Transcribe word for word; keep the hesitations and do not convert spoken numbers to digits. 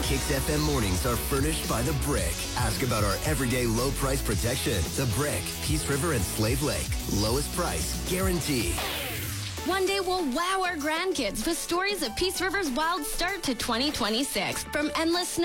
Kicks F M mornings are furnished by The Brick. Ask about our everyday low price protection. The Brick, Peace River and Slave Lake. Lowest price guaranteed. One day we'll wow our grandkids with stories of Peace River's wild start to twenty twenty-six. From endless snow